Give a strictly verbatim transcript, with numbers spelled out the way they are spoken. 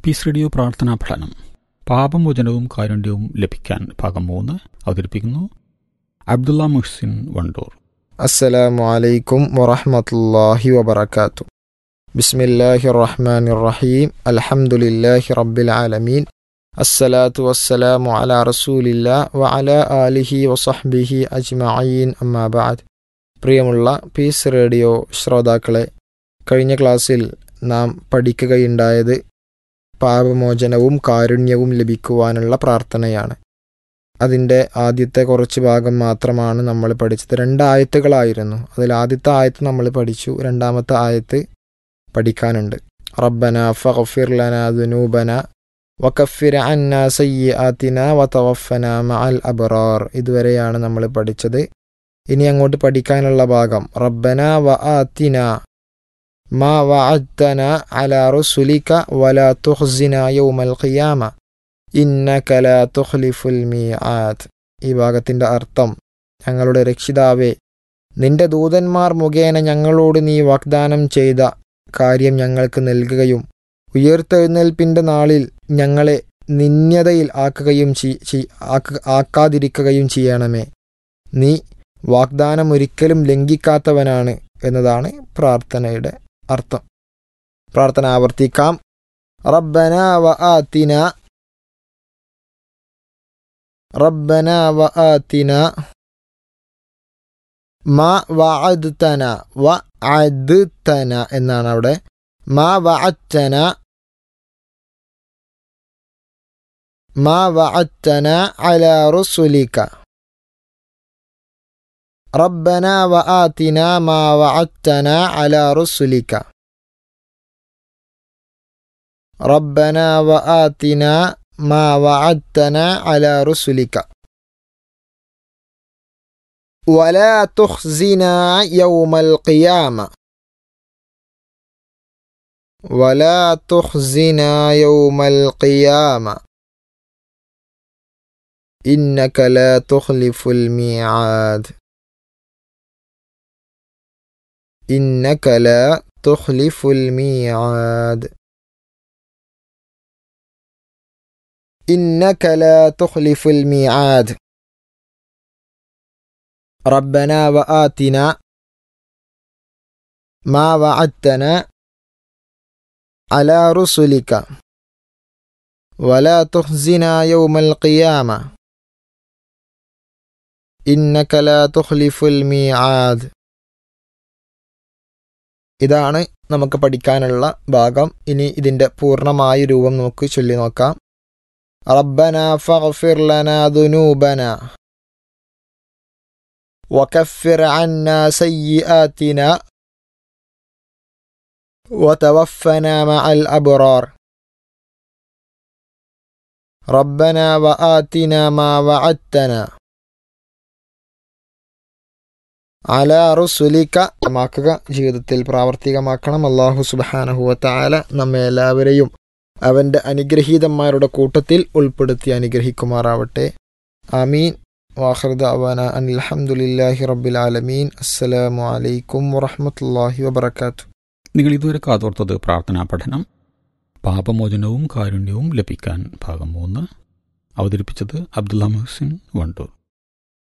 Piece radio പ്രാർത്ഥനാ പഠനം പാപമോചനവും കാരുണ്യവും ലഭിക്കാൻ ഭാഗം മൂന്ന് അവതരിപ്പിക്കുന്നു അബ്ദുള്ള മുഹ്സിൻ വണ്ടൂർ. അസ്സലാമു അലൈക്കും വറഹ്മത്തുള്ളാഹി വബറകാതുഹു. ബിസ്മില്ലാഹിർ റഹ്മാനിർ റഹീം. അൽഹംദുലില്ലാഹി റബ്ബിൽ ആലമീൻ. അസ്സലാത്തു വസ്സലാമു അലാ റസൂലില്ലാഹി വഅലാ ആലിഹി വസഹ്ബിഹി അജ്മഈൻ. അമ്മാ ബഅദ്. പ്രിയമുള്ള പീസ് റേഡിയോ ശ്രോതാക്കളെ, കഴിഞ്ഞ ക്ലാസ്സിൽ നാം പഠിക്കുകയുണ്ടായത് പാപമോചനവും കാരുണ്യവും ലഭിക്കുവാനുള്ള പ്രാർത്ഥനയാണ്. അതിൻ്റെ ആദ്യത്തെ കുറച്ച് ഭാഗം മാത്രമാണ് നമ്മൾ പഠിച്ചത്. രണ്ടായത്തുകളായിരുന്നു. അതിൽ ആദ്യത്തെ ആയത്ത് നമ്മൾ പഠിച്ചു. രണ്ടാമത്തെ ആയത്ത് പഠിക്കാനുണ്ട്. റബ്ബന ഫഗ്ഫിർ ലനാ ദുനൂബന വകഫിർ അന്നാ സയ്യിആതിന വതവഫന മഅൽ അബ്റാർ. ഇതുവരെയാണ് നമ്മൾ പഠിച്ചത്. ഇനി അങ്ങോട്ട് പഠിക്കാനുള്ള ഭാഗം റബ്ബന വആതിന മാ വഅദ്തന അലാ റസുലിക വലാ തുഖ്സിന യൗമൽ ഖിയാമ ഇന്നക ലാ തുഖ്ലിഫുൽ മീആദ്. ഈ ഭാഗത്തിൻ്റെ അർത്ഥം, ഞങ്ങളുടെ രക്ഷിതാവേ, നിന്റെ ദൂതന്മാർ മുഖേന ഞങ്ങളോട് നീ വാഗ്ദാനം ചെയ്ത കാര്യം ഞങ്ങൾക്ക് നൽകുകയും ഉയർത്തെഴുന്നേൽപ്പിൻ്റെ നാളിൽ ഞങ്ങളെ നിന്ദ്യതയിൽ ആക്കുകയും ആക്കാതിരിക്കുകയും ചെയ്യണമേ. നീ വാഗ്ദാനം ഒരിക്കലും ലംഘിക്കാത്തവനാണ് എന്നതാണ് പ്രാർത്ഥനയുടെ അർത്ഥം. പ്രാർത്ഥന ആവർത്തിക്കാം. റബ്ബന വആതിന റബ്ബന വആതിന മാ വഅദ്തന വഅദ്തന എന്നാണ് അവിടെ. മാ വഅദ്തന മാ വഅദ്തന അലാ റസുലിക. റബ്ബന വആതിന മാ വഅദ്തന അലാ റസുലിക. റബ്ബന വആതിന മാ വഅദ്തന അലാ റസുലിക വലാ തുഖ്സിന യൗമൽ ഖിയാമ വലാ തുഖ്സിന യൗമൽ ഖിയാമ ഇന്നക ലാ തുഖ്ലിഫുൽ മീആദ് ഇന്നക ലാ തുഖ്ലിഫുൽ മീആദ് ഇന്നക ലാ തുഖ്ലിഫുൽ മീആദ്. റബ്ബന വആതിന മാ വഅദ്തന അലാ റസുലിക വലാ തുഖ്സിന യൗമൽ ഖിയാമ ഇന്നക ലാ തുഖ്ലിഫുൽ മീആദ്. ഇതാണ് നമുക്ക് പഠിക്കാനുള്ള ഭാഗം. ഇനി ഇതിൻ്റെ പൂർണ്ണമായ രൂപം നമുക്ക് ചൊല്ലി നോക്കാം. റബ്ബന ഫഗ്ഫിർ ലനാ ദുനൂബന വകഫിർ അന്നാ സയ്യിആതിന വതവഫന മഅൽ അബ്റാർ. റബ്ബന വആതിന മാ വഅദ്തന അലാ റസുലിക. മാക്കുക ജീവിതത്തിൽ പ്രാവർത്തികമാക്കണം. അല്ലാഹു സുബ്ഹാനഹു വ തആല നമ്മെ എല്ലാവരെയും അവൻ്റെ അനുഗ്രഹീതന്മാരുടെ കൂട്ടത്തിൽ ഉൾപ്പെടുത്തി അനുഗ്രഹിക്കുമാറാവട്ടെ. ആമീൻ. വാഖിറു ദഅ്വാനാ അനിൽ ഹംദുലില്ലാഹി റബ്ബിൽ ആലമീൻ. അസ്സലാമു അലൈക്കും വറഹ്മത്തുള്ളാഹി വബറകാതുഹു. നിങ്ങൾ ഇതുവരെ കാതോർത്തത് പ്രാർത്ഥനാ പഠനം പാപമോചനവും കാരുണ്യവും ലഭിക്കാൻ ഭാഗം മൂന്ന് അവതരിപ്പിച്ചത് അബ്ദുള്ള മുഹ്സിൻ വണ്ടൂർ.